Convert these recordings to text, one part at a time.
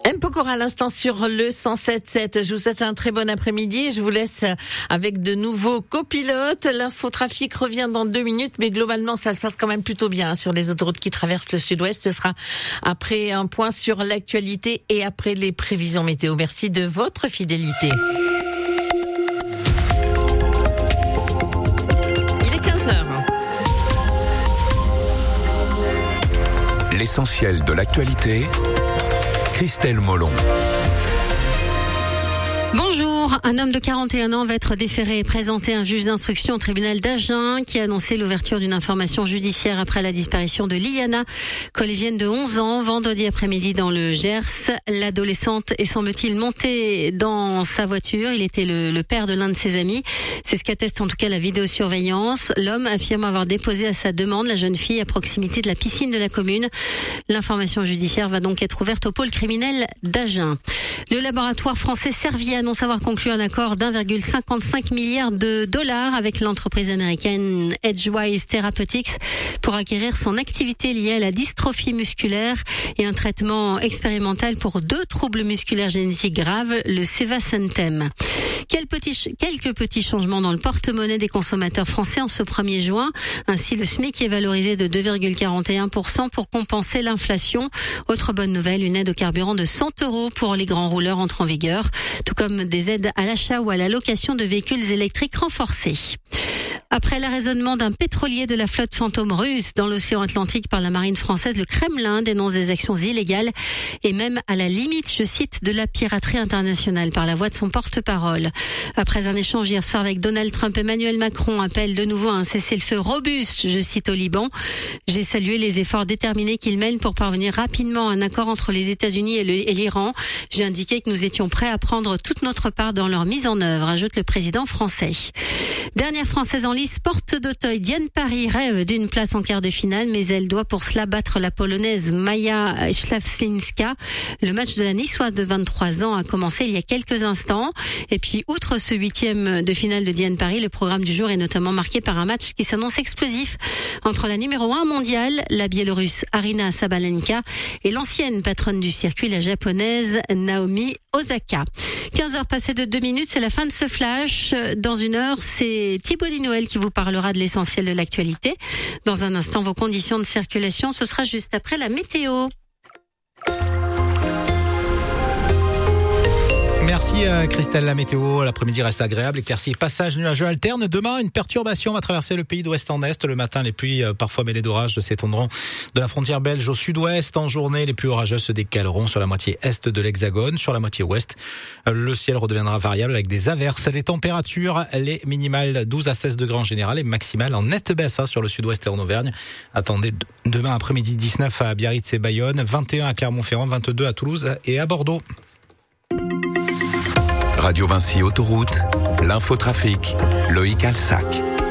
M. Pokora à l'instant sur le 107.7. Je vous souhaite un très bon après-midi. Je vous laisse avec de nouveaux copilotes. L'infotrafic revient dans 2 minutes, mais globalement, ça se passe quand même plutôt bien sur les autoroutes qui traversent le sud-ouest. Ce sera après un point sur l'actualité et après les prévisions météo. Merci de votre fidélité. Il est 15h. L'essentiel de l'actualité, Christelle Molon. Bonjour, un homme de 41 ans va être déféré et présenté à un juge d'instruction au tribunal d'Agen qui a annoncé l'ouverture d'une information judiciaire après la disparition de Liana, collégienne de 11 ans, vendredi après-midi dans le Gers. L'adolescente est semble-t-il montée dans sa voiture. Il était le père de l'un de ses amis. C'est ce qu'atteste en tout cas la vidéosurveillance. L'homme affirme avoir déposé à sa demande la jeune fille à proximité de la piscine de la commune. L'information judiciaire va donc être ouverte au pôle criminel d'Agen. Le laboratoire français Servier annonce avoir conclu un accord d'1,55 milliard de dollars avec l'entreprise américaine Edgewise Therapeutics pour acquérir son activité liée à la dystrophie musculaire et un traitement expérimental pour 2 troubles musculaires génétiques graves, le Sevacentem. Quelques petits changements dans le porte-monnaie des consommateurs français en ce 1er juin. Ainsi, le SMIC est valorisé de 2,41% pour compenser l'inflation. Autre bonne nouvelle, une aide au carburant de 100 € pour les grands rouleurs entre en vigueur, tout comme des aides à l'achat ou à la location de véhicules électriques renforcés. Après l'arraisonnement d'un pétrolier de la flotte fantôme russe dans l'océan Atlantique par la marine française, le Kremlin dénonce des actions illégales et même à la limite, je cite, de la piraterie internationale par la voix de son porte-parole. Après un échange hier soir avec Donald Trump, Emmanuel Macron appelle de nouveau à un cessez-le-feu robuste, je cite, au Liban. J'ai salué les efforts déterminés qu'il mène pour parvenir rapidement à un accord entre les États-Unis et l'Iran. J'ai indiqué que nous étions prêts à prendre toute notre part dans leur mise en œuvre, ajoute le président français. Dernière Française en lice, porte d'Auteuil, Diane Paris rêve d'une place en quart de finale, mais elle doit pour cela battre la Polonaise Maja Ślawczyńska. Le match de la Niçoise de 23 ans a commencé il y a quelques instants. Et puis, outre ce 8e de finale de Diane Paris, le programme du jour est notamment marqué par un match qui s'annonce explosif entre la numéro 1 mondiale, la Biélorusse Aryna Sabalenka, et l'ancienne patronne du circuit, la japonaise Naomi Osaka. 15h passées de 2 minutes, c'est la fin de ce flash. Dans 1 heure, c'est Thibaut Noël qui vous parlera de l'essentiel de l'actualité. Dans un instant, vos conditions de circulation, ce sera juste après la météo. Merci Christelle. La météo, l'après-midi reste agréable, éclaircie, passage nuageux alterne. Demain, une perturbation va traverser le pays d'ouest en est. Le matin, les pluies parfois mêlées d'orages s'étendront de la frontière belge au sud-ouest. En journée, les pluies orageuses se décaleront sur la moitié est de l'Hexagone. Sur la moitié ouest, le ciel redeviendra variable avec des averses. Les températures, les minimales 12 à 16 degrés en général et maximales en nette baisse sur le sud-ouest et en Auvergne. Attendez demain après-midi 19 à Biarritz et Bayonne, 21 à Clermont-Ferrand, 22 à Toulouse et à Bordeaux. Radio Vinci Autoroute, l'infotrafic, Loïc Alsac.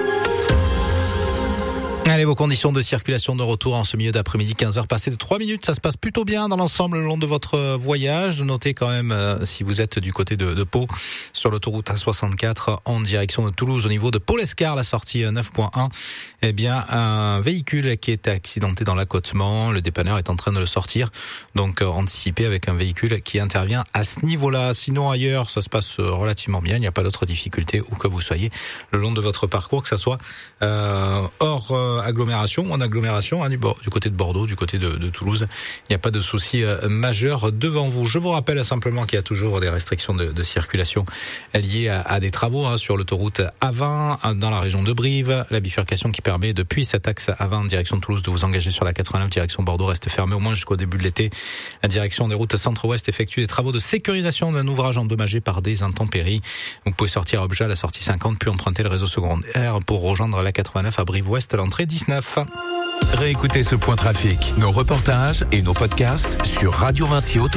Allez, vos conditions de circulation de retour en ce milieu d'après-midi, 15h passées de 3 minutes. Ça se passe plutôt bien dans l'ensemble le long de votre voyage. Notez quand même, si vous êtes du côté de Pau, sur l'autoroute A64 en direction de Toulouse, au niveau de Pau-l'Escar, la sortie 9.1, eh bien, un véhicule qui est accidenté dans l'accotement. Le dépanneur est en train de le sortir. Donc, anticipez avec un véhicule qui intervient à ce niveau-là. Sinon, ailleurs, ça se passe relativement bien. Il n'y a pas d'autres difficultés où que vous soyez le long de votre parcours, que ça soit hors agglomération ou en agglomération, du côté de Bordeaux, du côté de Toulouse. Il n'y a pas de souci majeur devant vous. Je vous rappelle simplement qu'il y a toujours des restrictions de circulation liées à des travaux sur l'autoroute A20 dans la région de Brive. La bifurcation qui permet depuis cet axe A20 direction de Toulouse de vous engager sur la 89 direction Bordeaux reste fermée au moins jusqu'au début de l'été. La direction des routes centre-ouest effectue des travaux de sécurisation d'un ouvrage endommagé par des intempéries. Vous pouvez sortir à Obja à la sortie 50 puis emprunter le réseau secondaire pour rejoindre la 89 à Brive-Ouest à l'entrée 19. Réécoutez ce point trafic, nos reportages et nos podcasts sur Radio Vinci Autoroute.